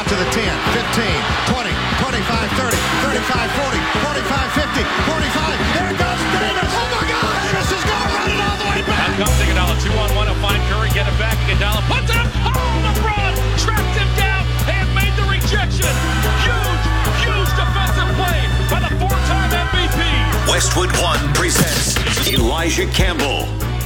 out to the 10, 15, 20, 25, 30, 35, 40, 45, 50, 45. There goes Davis. Oh, my God. Davis is going to run it all the way back. Now comes Iguodala, 2-on-1 to find Curry. Get it back. Iguodala puts up. Oh, LeBron tracked him down and made the rejection. Huge defensive play by the four-time MVP. Westwood One presents Elijah Campbell.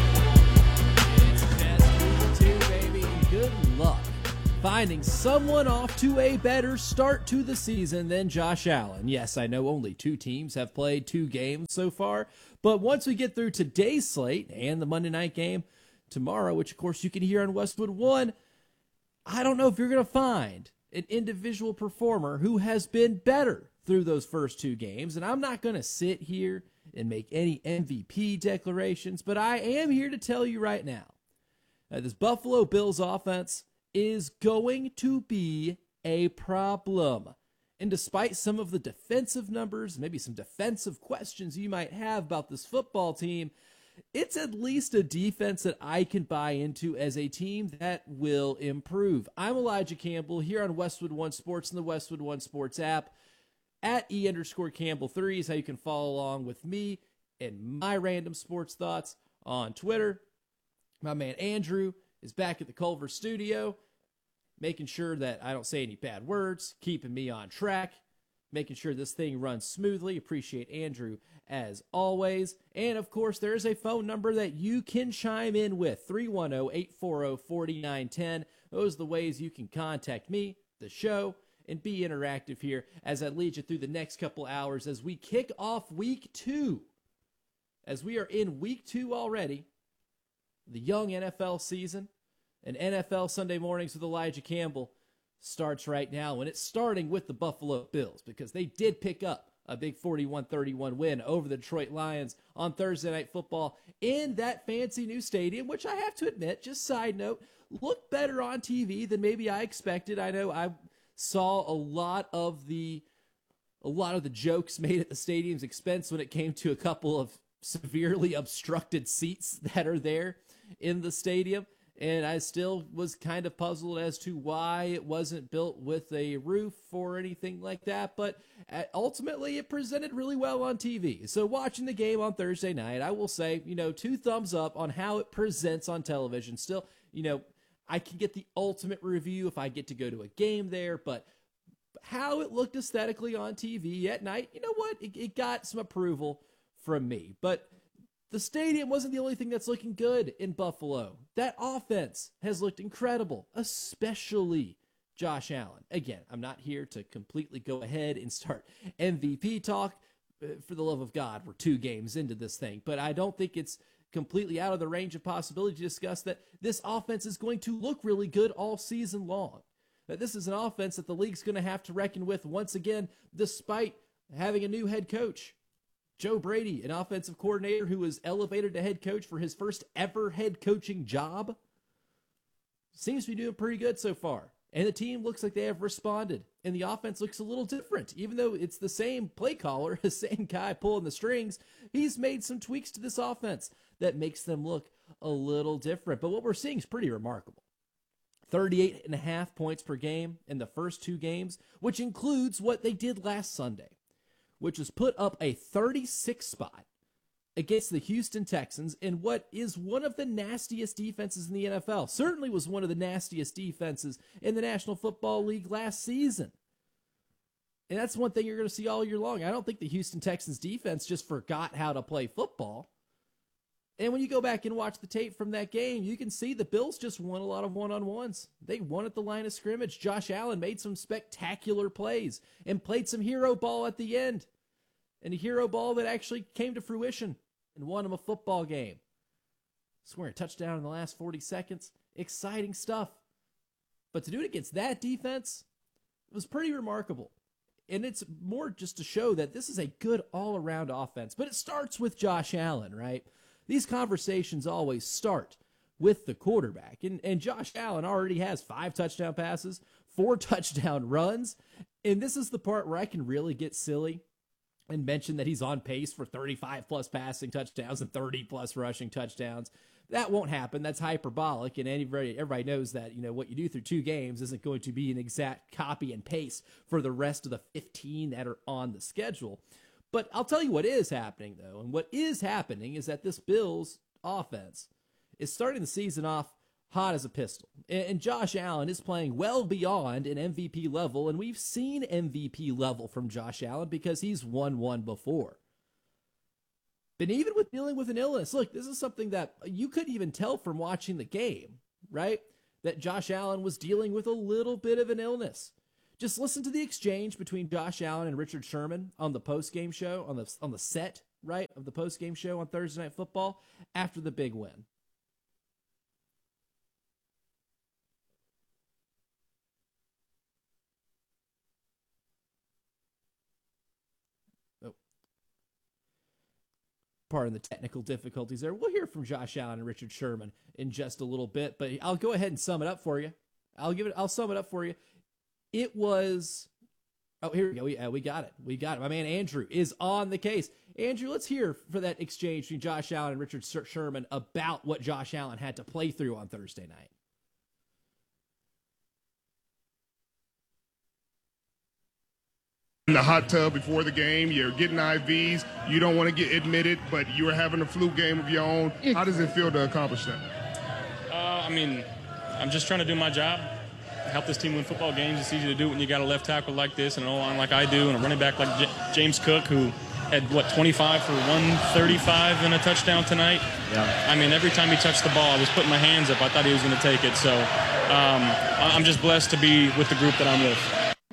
Good luck finding someone off to a better start to the season than Josh Allen. Yes, I know only two teams have played 2 games so far, but once we get through today's slate and the Monday night game tomorrow, which of course you can hear on Westwood One, I don't know if you're going to find an individual performer who has been better through those first 2 games. And I'm not going to sit here and make any MVP declarations, but I am here to tell you right now that this Buffalo Bills offense is going to be a problem. And despite some of the defensive numbers, maybe some defensive questions you might have about this football team, it's at least a defense that I can buy into as a team that will improve. I'm Elijah Campbell here on Westwood One Sports and the Westwood One Sports app. At @E_Campbell3 is how you can follow along with me and my random sports thoughts on Twitter. My man Andrew is back at the Culver studio, making sure that I don't say any bad words, keeping me on track, making sure this thing runs smoothly. Appreciate Andrew as always. And of course, there is a phone number that you can chime in with, 310-840-4910. Those are the ways you can contact me, the show, and be interactive here as I lead you through the next couple hours as we kick off week 2. As we are in week 2 already, the young NFL season and NFL Sunday Mornings with Elijah Campbell starts right now, and it's starting with the Buffalo Bills because they did pick up a big 41-31 win over the Detroit Lions on Thursday Night Football in that fancy new stadium, which I have to admit, just side note, looked better on TV than maybe I expected. I know I saw a lot of the jokes made at the stadium's expense when it came to a couple of severely obstructed seats that are there in the stadium. And I still was kind of puzzled as to why it wasn't built with a roof or anything like that. But ultimately, it presented really well on TV. So watching the game on Thursday night, I will say, 2 thumbs up on how it presents on television. Still, I can get the ultimate review if I get to go to a game there. But how it looked aesthetically on TV at night, you know what? It got some approval from me. But the stadium wasn't the only thing that's looking good in Buffalo. That offense has looked incredible, especially Josh Allen. Again, I'm not here to completely go ahead and start MVP talk. For the love of God, we're 2 games into this thing. But I don't think it's completely out of the range of possibility to discuss that this offense is going to look really good all season long. That this is an offense that the league's going to have to reckon with once again, despite having a new head coach. Joe Brady, an offensive coordinator who was elevated to head coach for his first ever head coaching job, seems to be doing pretty good so far. And the team looks like they have responded. And the offense looks a little different. Even though it's the same play caller, the same guy pulling the strings, he's made some tweaks to this offense that makes them look a little different. But what we're seeing is pretty remarkable. 38.5 points per game in the first 2 games, which includes what they did last Sunday, which was put up a 36 spot against the Houston Texans in what is one of the nastiest defenses in the NFL. Certainly was one of the nastiest defenses in the National Football League last season. And that's one thing you're going to see all year long. I don't think the Houston Texans defense just forgot how to play football. And when you go back and watch the tape from that game, you can see the Bills just won a lot of one-on-ones. They won at the line of scrimmage. Josh Allen made some spectacular plays and played some hero ball at the end. And a hero ball that actually came to fruition and won him a football game. Scoring a touchdown in the last 40 seconds. Exciting stuff. But to do it against that defense, it was pretty remarkable. And it's more just to show that this is a good all-around offense. But it starts with Josh Allen, right? These conversations always start with the quarterback. And Josh Allen already has 5 touchdown passes, 4 touchdown runs. And this is the part where I can really get silly and mention that he's on pace for 35-plus passing touchdowns and 30-plus rushing touchdowns. That won't happen. That's hyperbolic, and everybody knows that, what you do through 2 games isn't going to be an exact copy and paste for the rest of the 15 that are on the schedule. But I'll tell you what is happening, though, and what is happening is that this Bills offense is starting the season off hot as a pistol. And Josh Allen is playing well beyond an MVP level, and we've seen MVP level from Josh Allen because he's won one before. But even with dealing with an illness, look, this is something that you couldn't even tell from watching the game, right? That Josh Allen was dealing with a little bit of an illness. Just listen to the exchange between Josh Allen and Richard Sherman on the post-game show, on the set, right, of the post-game show on Thursday Night Football after the big win. Pardon the technical difficulties there. We'll hear from Josh Allen and Richard Sherman in just a little bit, but I'll go ahead and sum it up for you. I'll sum it up for you. It was, here we go. We got it. My man Andrew is on the case. Andrew, let's hear for that exchange between Josh Allen and Richard Sherman about what Josh Allen had to play through on Thursday night. In the hot tub before the game, you're getting IVs, you don't want to get admitted, but you're having a flu game of your own. How does it feel to accomplish that? I'm just trying to do my job, help this team win football games. It's easy to do when you got a left tackle like this and an O-line like I do and a running back like James Cook, who had, 25 for 135 and a touchdown tonight? Yeah. Every time he touched the ball, I was putting my hands up. I thought he was going to take it. So I'm just blessed to be with the group that I'm with.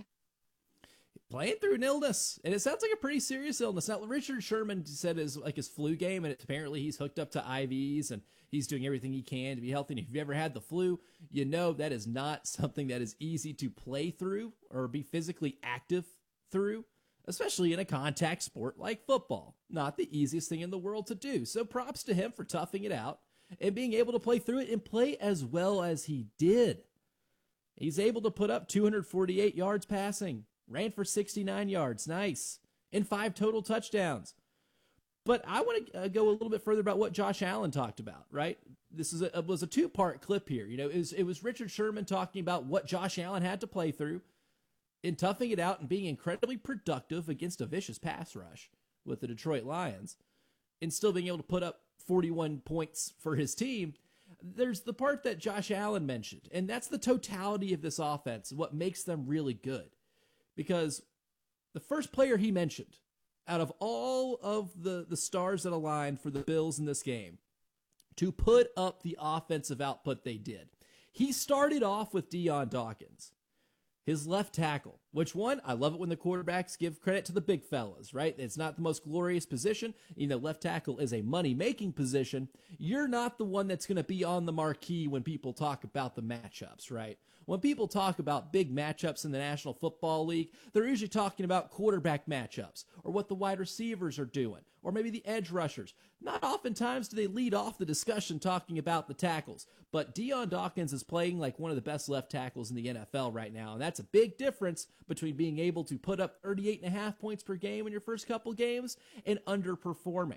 Playing through an illness, and it sounds like a pretty serious illness. Now, Richard Sherman said his flu game, and apparently he's hooked up to IVs, and he's doing everything he can to be healthy. And if you've ever had the flu, you know that is not something that is easy to play through or be physically active through, especially in a contact sport like football. Not the easiest thing in the world to do. So props to him for toughing it out and being able to play through it and play as well as he did. He's able to put up 248 yards passing. Ran for 69 yards. Nice. And 5 total touchdowns. But I want to go a little bit further about what Josh Allen talked about, right? This was a 2-part clip here. It was Richard Sherman talking about what Josh Allen had to play through in toughing it out and being incredibly productive against a vicious pass rush with the Detroit Lions and still being able to put up 41 points for his team. There's the part that Josh Allen mentioned, and that's the totality of this offense, what makes them really good. Because the first player he mentioned, out of all of the stars that aligned for the Bills in this game, to put up the offensive output they did, he started off with Dion Dawkins, his left tackle, which I love it when the quarterbacks give credit to the big fellas, right? It's not the most glorious position. Left tackle is a money-making position. You're not the one that's going to be on the marquee when people talk about the matchups, right? When people talk about big matchups in the National Football League, they're usually talking about quarterback matchups or what the wide receivers are doing or maybe the edge rushers. Not oftentimes do they lead off the discussion talking about the tackles, but Dion Dawkins is playing like one of the best left tackles in the NFL right now, and that's a big difference between being able to put up 38.5 points per game in your first couple games and underperforming.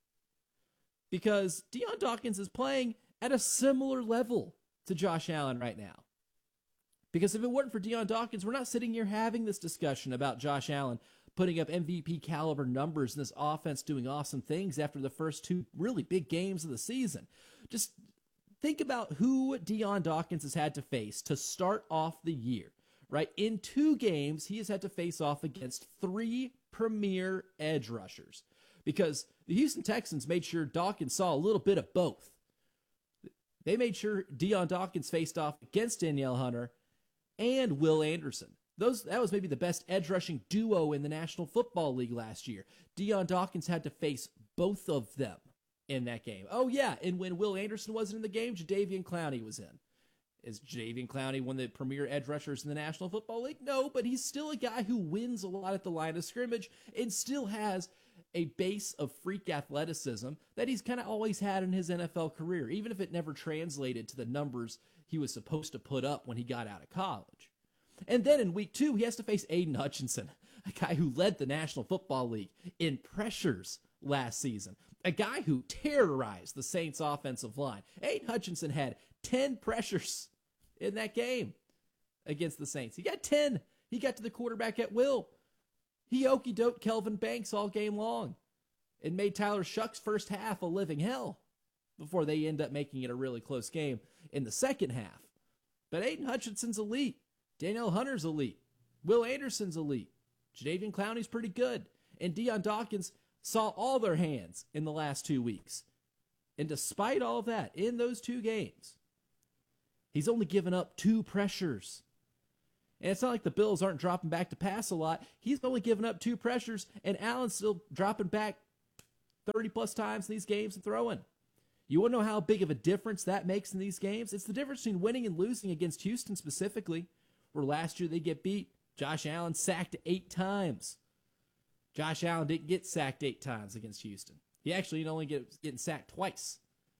Because Dion Dawkins is playing at a similar level to Josh Allen right now. Because if it weren't for Dion Dawkins, we're not sitting here having this discussion about Josh Allen putting up MVP caliber numbers and this offense doing awesome things after the first 2 really big games of the season. Just think about who Dion Dawkins has had to face to start off the year, right? In 2 games, he has had to face off against 3 premier edge rushers because the Houston Texans made sure Dawkins saw a little bit of both. They made sure Dion Dawkins faced off against Danielle Hunter and Will Anderson. That was maybe the best edge rushing duo in the National Football League last year. Dion Dawkins had to face both of them in that game. Oh, yeah, and when Will Anderson wasn't in the game, Jadeveon Clowney was in. Is Jadeveon Clowney one of the premier edge rushers in the National Football League? No, but he's still a guy who wins a lot at the line of scrimmage and still has a base of freak athleticism that he's kind of always had in his NFL career, even if it never translated to the numbers he was supposed to put up when he got out of college. And then in week 2, he has to face Aiden Hutchinson, a guy who led the National Football League in pressures last season. A guy who terrorized the Saints offensive line. Aiden Hutchinson had 10 pressures in that game against the Saints. He got 10. He got to the quarterback at will. He okey-doked Kelvin Banks all game long and made Tyler Shuck's first half a living hell before they end up making it a really close game in the second half. But Aiden Hutchinson's elite. Danielle Hunter's elite. Will Anderson's elite. Jadeveon Clowney's pretty good. And Dion Dawkins saw all their hands in the last 2 weeks. And despite all of that, in those 2 games, he's only given up 2 pressures. And it's not like the Bills aren't dropping back to pass a lot. He's only given up 2 pressures, and Allen's still dropping back 30-plus times in these games and throwing. You want to know how big of a difference that makes in these games? It's the difference between winning and losing against Houston specifically, where last year they get beat. Josh Allen sacked 8 times. Josh Allen didn't get sacked 8 times against Houston. He actually only getting sacked twice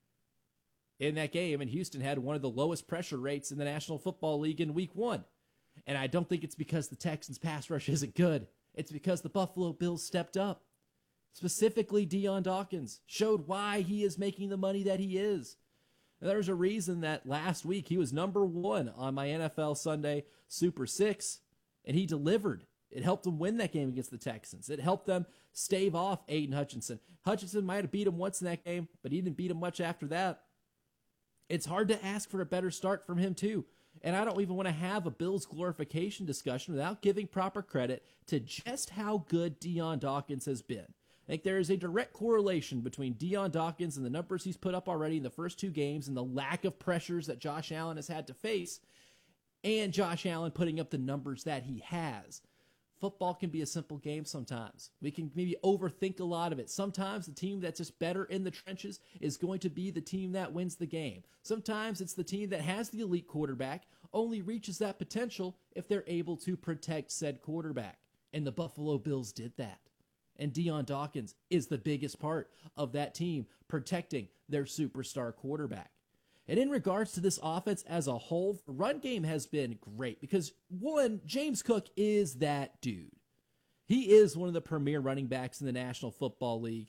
in that game, and Houston had one of the lowest pressure rates in the National Football League in Week 1. And I don't think it's because the Texans' pass rush isn't good. It's because the Buffalo Bills stepped up. Specifically, Dion Dawkins showed why he is making the money that he is. And there's a reason that last week he was number 1 on my NFL Sunday Super 6, and he delivered. It helped them win that game against the Texans. It helped them stave off Aiden Hutchinson. Hutchinson might have beat him once in that game, but he didn't beat him much after that. It's hard to ask for a better start from him, too. And I don't even want to have a Bills glorification discussion without giving proper credit to just how good Dion Dawkins has been. I think there is a direct correlation between Dion Dawkins and the numbers he's put up already in the first 2 games and the lack of pressures that Josh Allen has had to face, and Josh Allen putting up the numbers that he has. Football can be a simple game sometimes. We can maybe overthink a lot of it. Sometimes the team that's just better in the trenches is going to be the team that wins the game. Sometimes it's the team that has the elite quarterback, only reaches that potential if they're able to protect said quarterback. And the Buffalo Bills did that. And Dion Dawkins is the biggest part of that team protecting their superstar quarterback. And in regards to this offense as a whole, the run game has been great because, one, James Cook is that dude. He is one of the premier running backs in the National Football League.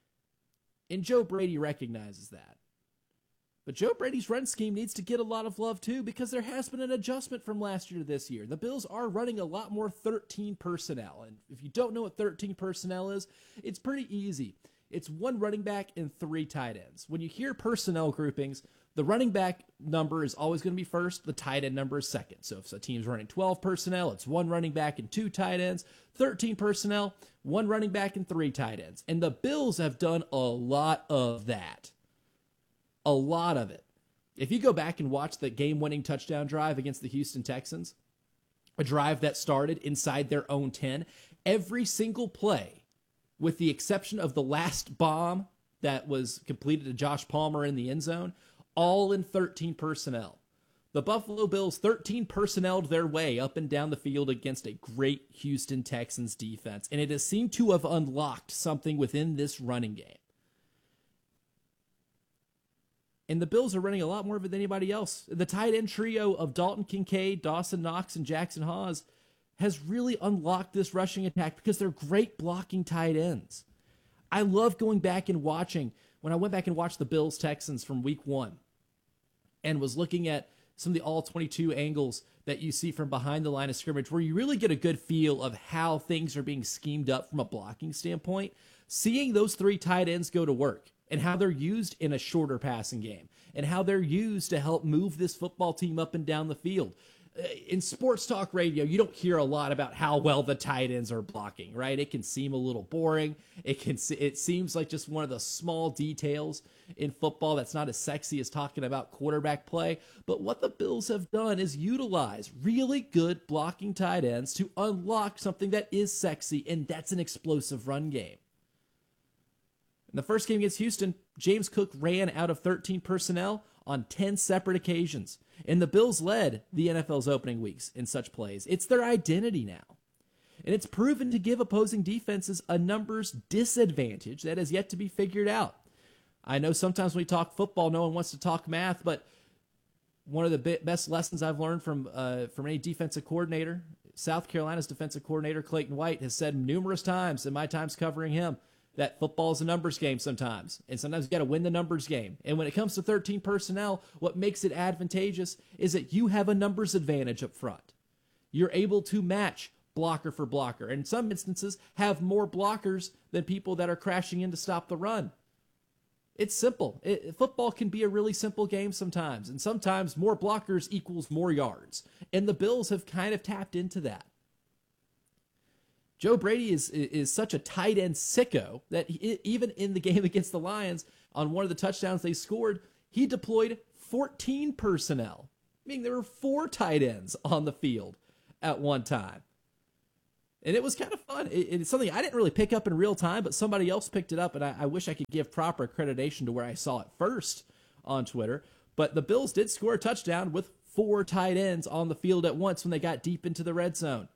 And Joe Brady recognizes that. But Joe Brady's run scheme needs to get a lot of love too because there has been an adjustment from last year to this year. The Bills are running a lot more 13 personnel. And if you don't know what 13 personnel is, it's pretty easy. It's 1 running back and 3 tight ends. When you hear personnel groupings, the running back number is always going to be first. The tight end number is second. So if a team's running 12 personnel, it's 1 running back and 2 tight ends. 13 personnel, 1 running back and 3 tight ends. And the Bills have done a lot of that. A lot of it. If you go back and watch the game-winning touchdown drive against the Houston Texans, a drive that started inside their own 10, every single play, with the exception of the last bomb that was completed to Josh Palmer in the end zone, all in 13 personnel. The Buffalo Bills 13 personneled their way up and down the field against a great Houston Texans defense, and it has seemed to have unlocked something within this running game. And the Bills are running a lot more of it than anybody else. The tight end trio of Dalton Kincaid, Dawson Knox, and Jackson Hawes has really unlocked this rushing attack because they're great blocking tight ends. I love going back and watching, when I went back and watched the Bills-Texans from Week 1 and was looking at some of the all-22 angles that you see from behind the line of scrimmage, where you really get a good feel of how things are being schemed up from a blocking standpoint, seeing those 3 tight ends go to work and how they're used in a shorter passing game and how they're used to help move this football team up and down the field. In sports talk radio, you don't hear a lot about how well the tight ends are blocking, right? It can seem a little boring. It seems like just one of the small details in football that's not as sexy as talking about quarterback play. But what the Bills have done is utilize really good blocking tight ends to unlock something that is sexy, and that's an explosive run game. In the first game against Houston, James Cook ran out of 13 personnel on 10 separate occasions. And the Bills led the NFL's opening weeks in such plays. It's their identity now. And it's proven to give opposing defenses a numbers disadvantage that has yet to be figured out. I know sometimes when we talk football, no one wants to talk math, but one of the best lessons I've learned from any defensive coordinator, South Carolina's defensive coordinator, Clayton White, has said numerous times in my times covering him, that football is a numbers game sometimes, and sometimes you got to win the numbers game. And when it comes to 13 personnel, what makes it advantageous is that you have a numbers advantage up front. You're able to match blocker for blocker, and in some instances have more blockers than people that are crashing in to stop the run. It's simple. Football can be a really simple game sometimes, and sometimes more blockers equals more yards. And the Bills have kind of tapped into that. Joe Brady is such a tight end sicko that even in the game against the Lions, on one of the touchdowns they scored, he deployed 14 personnel. Meaning there were 4 tight ends on the field at one time. And it was kind of fun. It's something I didn't really pick up in real time, but somebody else picked it up, and I wish I could give proper accreditation to where I saw it first on Twitter. But the Bills did score a touchdown with 4 tight ends on the field at once when they got deep into the red zone.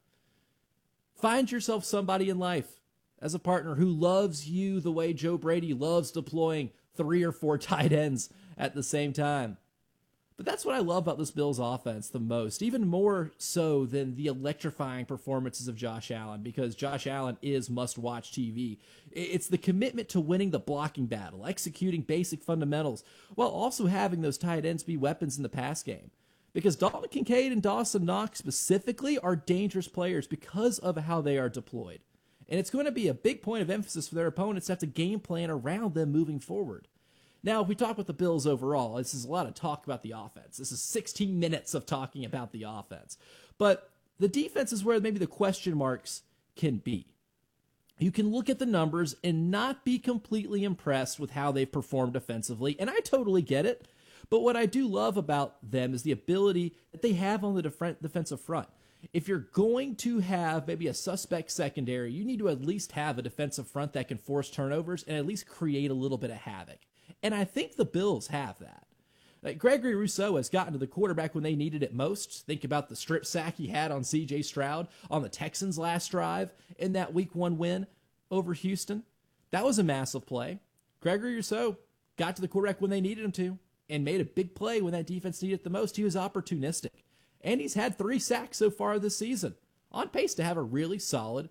Find yourself somebody in life as a partner who loves you the way Joe Brady loves deploying 3 or 4 tight ends at the same time. But that's what I love about this Bills offense the most, even more so than the electrifying performances of Josh Allen, because Josh Allen is must-watch TV. It's the commitment to winning the blocking battle, executing basic fundamentals, while also having those tight ends be weapons in the pass game. Because Dalton Kincaid and Dawson Knox specifically are dangerous players because of how they are deployed. And it's going to be a big point of emphasis for their opponents to have to game plan around them moving forward. Now, if we talk about the Bills overall, this is a lot of talk about the offense. This is 16 minutes of talking about the offense. But the defense is where maybe the question marks can be. You can look at the numbers and not be completely impressed with how they've performed defensively, and I totally get it. But what I do love about them is the ability that they have on the defensive front. If you're going to have maybe a suspect secondary, you need to at least have a defensive front that can force turnovers and at least create a little bit of havoc. And I think the Bills have that. Like Gregory Rousseau has gotten to the quarterback when they needed it most. Think about the strip sack he had on C.J. Stroud on the Texans' last drive in that Week 1 win over Houston. That was a massive play. Gregory Rousseau got to the quarterback when they needed him to and made a big play when that defense needed it the most. He was opportunistic. And he's had 3 sacks so far this season, on pace to have a really solid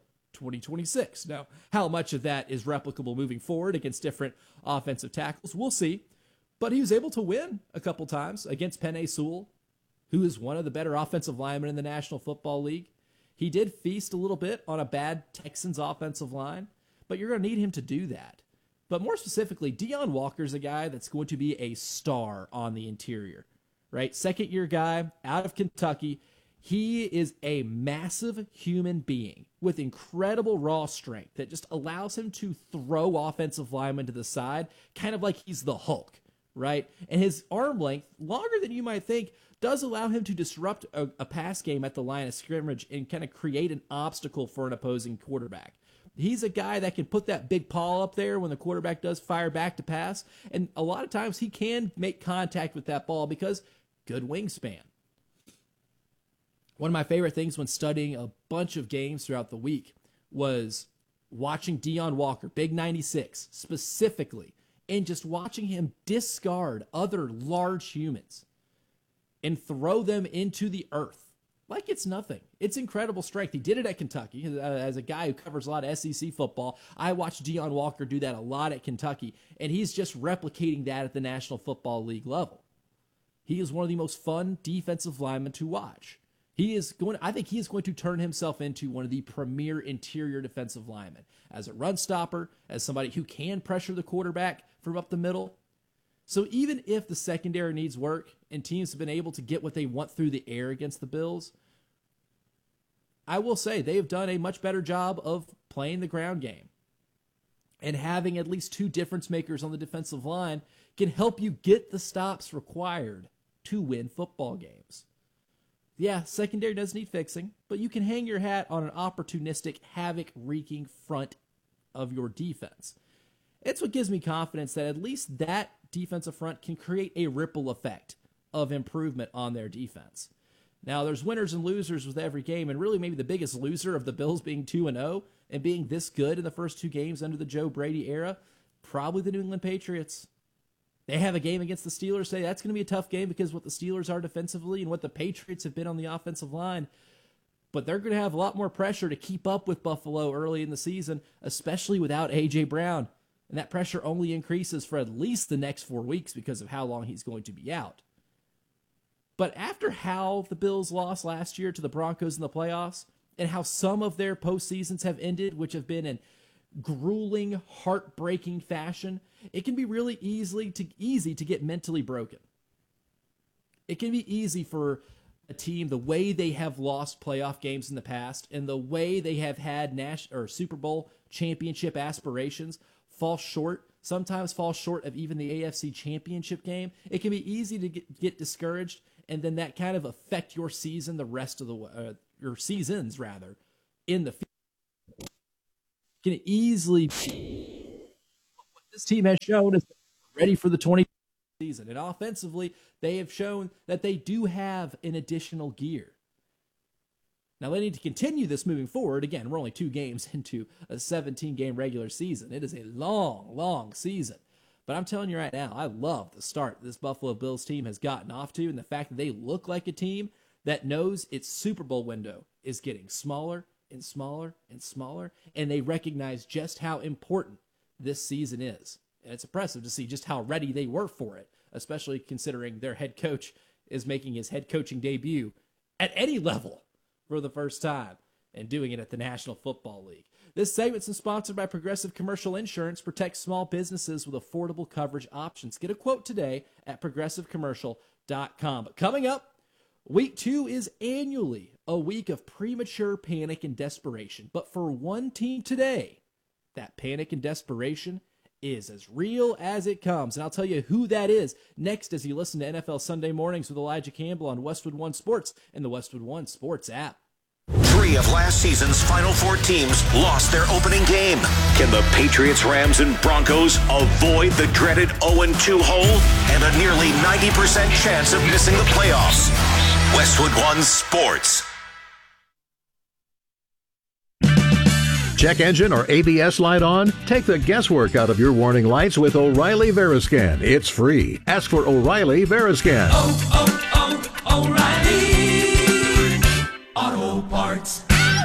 2026. Now, how much of that is replicable moving forward against different offensive tackles, we'll see. But he was able to win a couple times against Penei Sewell, who is one of the better offensive linemen in the National Football League. He did feast a little bit on a bad Texans offensive line, but you're going to need him to do that. But more specifically, Deon Walker's a guy that's going to be a star on the interior, right? Second-year guy out of Kentucky. He is a massive human being with incredible raw strength that just allows him to throw offensive linemen to the side, kind of like he's the Hulk, right? And his arm length, longer than you might think, does allow him to disrupt a pass game at the line of scrimmage and kind of create an obstacle for an opposing quarterback. He's a guy that can put that big paw up there when the quarterback does fire back to pass, and a lot of times he can make contact with that ball because good wingspan. One of my favorite things when studying a bunch of games throughout the week was watching Deon Walker, Big 96, specifically, and just watching him discard other large humans and throw them into the earth like it's nothing. It's incredible strength. He did it at Kentucky. As a guy who covers a lot of SEC football, I watched Deon Walker do that a lot at Kentucky, and he's just replicating that at the National Football League level. He is one of the most fun defensive linemen to watch. I think he is going to turn himself into one of the premier interior defensive linemen. As a run stopper, as somebody who can pressure the quarterback from up the middle. So even if the secondary needs work and teams have been able to get what they want through the air against the Bills, I will say they have done a much better job of playing the ground game. And having at least 2 difference makers on the defensive line can help you get the stops required to win football games. Yeah, secondary does need fixing, but you can hang your hat on an opportunistic, havoc-wreaking front of your defense. It's what gives me confidence that at least that defensive front can create a ripple effect of improvement on their defense. Now, there's winners and losers with every game, and really maybe the biggest loser of the Bills being 2-0 and being this good in the first 2 games under the Joe Brady era, probably the New England Patriots. They have a game against the Steelers today. That's going to be a tough game because what the Steelers are defensively and what the Patriots have been on the offensive line. but they're going to have a lot more pressure to keep up with Buffalo early in the season, especially without A.J. Brown. And that pressure only increases for at least the next 4 weeks because of how long he's going to be out. But after how the Bills lost last year to the Broncos in the playoffs, and how some of their postseasons have ended, which have been in grueling, heartbreaking fashion, it can be really easy to get mentally broken. It can be easy for a team, the way they have lost playoff games in the past and the way they have had Super Bowl championship aspirations sometimes fall short of even the AFC championship game. It can be easy to get discouraged, and then that kind of affect your season, the rest of your seasons rather, in the field. Can easily be what this team has shown is ready for the 2020 season. And offensively, they have shown that they do have an additional gear. Now, they need to continue this moving forward. Again, we're only 2 games into a 17-game regular season. It is a long, long season. But I'm telling you right now, I love the start this Buffalo Bills team has gotten off to, and the fact that they look like a team that knows its Super Bowl window is getting smaller and smaller and smaller, and they recognize just how important this season is. And it's impressive to see just how ready they were for it, especially considering their head coach is making his head coaching debut at any level for the first time and doing it at the National Football League. This segment's sponsored by Progressive Commercial Insurance. Protect small businesses with affordable coverage options. Get a quote today at progressivecommercial.com. But coming up, Week 2 is annually a week of premature panic and desperation. But for one team today, that panic and desperation is as real as it comes. And I'll tell you who that is next as you listen to NFL Sunday Mornings with Elijah Campbell on Westwood One Sports and the Westwood One Sports app. 3 of last season's Final 4 teams lost their opening game. Can the Patriots, Rams, and Broncos avoid the dreaded 0-2 hole and a nearly 90% chance of missing the playoffs? Westwood One Sports. Check engine or ABS light on? Take the guesswork out of your warning lights with O'Reilly Veriscan. It's free. Ask for O'Reilly Veriscan. O'Reilly Auto Parts.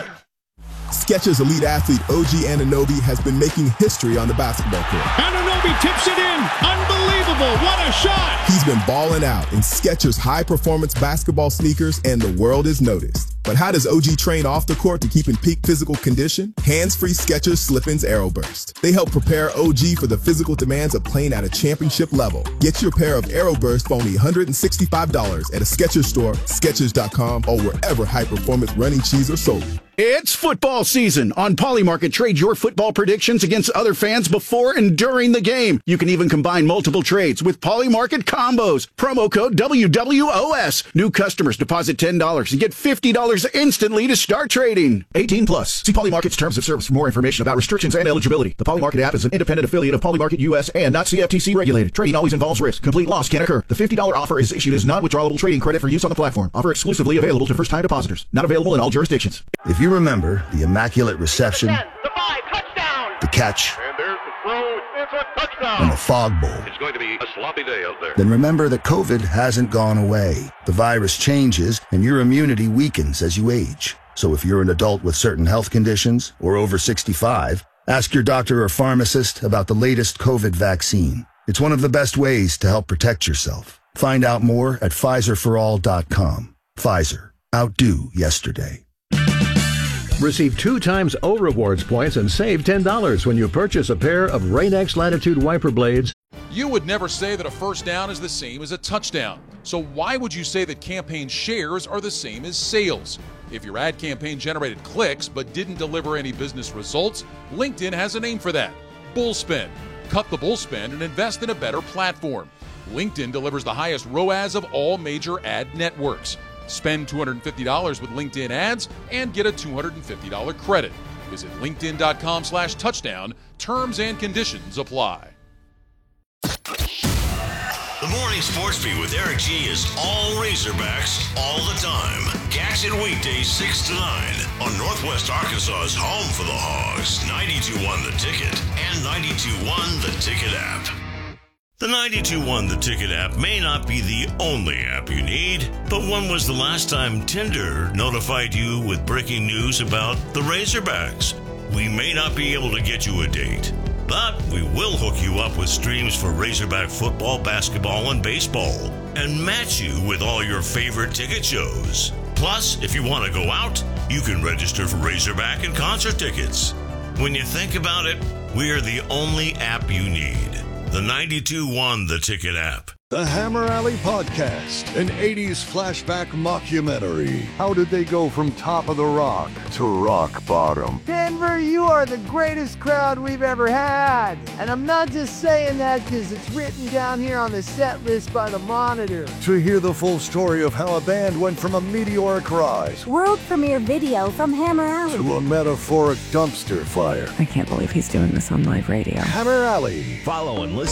Skechers elite athlete OG Anunoby has been making history on the basketball court. Anunoby tips it in. Unbelievable. What a shot. He's been balling out in Skechers high-performance basketball sneakers, and the world is noticed. But how does OG train off the court to keep in peak physical condition? Hands-free Skechers Slip-ins Aeroburst. They help prepare OG for the physical demands of playing at a championship level. Get your pair of Aeroburst for only $165 at a Skechers store, Skechers.com, or wherever high-performance running shoes are sold. It's football season. On Polymarket, trade your football predictions against other fans before and during the game. You can even combine multiple trades with Polymarket combos. Promo code WWOS. New customers deposit $10 and get $50 instantly to start trading. 18 plus. See Polymarket's terms of service for more information about restrictions and eligibility. The Polymarket app is an independent affiliate of Polymarket US and not CFTC regulated. Trading always involves risk. Complete loss can occur. The $50 offer is issued as non-withdrawable trading credit for use on the platform. Offer exclusively available to first-time depositors. Not available in all jurisdictions. If you remember the immaculate reception, The 5, touchdown! the catch, And there's the throw. It's a touchdown. and the fog bowl, It's going to be a sloppy day out there. then remember that COVID hasn't gone away. The virus changes and your immunity weakens as you age. So if you're an adult with certain health conditions or over 65, ask your doctor or pharmacist about the latest COVID vaccine. It's one of the best ways to help protect yourself. Find out more at PfizerForAll.com. Pfizer. Outdo yesterday. Receive 2 times O Rewards points and save $10 when you purchase a pair of Rain-X Latitude wiper blades. You would never say that a first down is the same as a touchdown. So why would you say that campaign shares are the same as sales? If your ad campaign generated clicks but didn't deliver any business results, LinkedIn has a name for that: bullspend. Cut the bullspend and invest in a better platform. LinkedIn delivers the highest ROAS of all major ad networks. Spend $250 with LinkedIn ads and get a $250 credit. Visit linkedin.com/touchdown. Terms and conditions apply. The Morning Sports Beat with Eric G is all Razorbacks all the time. Catch it weekdays 6 to 9 on Northwest Arkansas's home for the Hogs, 92.1 The Ticket and 92.1 The Ticket app. The 92.1 The Ticket app may not be the only app you need, but when was the last time Tinder notified you with breaking news about the Razorbacks? We may not be able to get you a date, but we will hook you up with streams for Razorback football, basketball, and baseball, and match you with all your favorite ticket shows. Plus, if you want to go out, you can register for Razorback and concert tickets. When you think about it, we are the only app you need. The 92.1 The Ticket app. The Hammer Alley Podcast, an 80s flashback mockumentary. How did they go from top of the rock to rock bottom? Denver, you are the greatest crowd we've ever had. And I'm not just saying that because it's written down here on the set list by the Monitor. To hear the full story of how a band went from a meteoric rise, world premiere video from Hammer Alley, to a metaphoric dumpster fire. I can't believe he's doing this on live radio. Hammer Alley. Follow and listen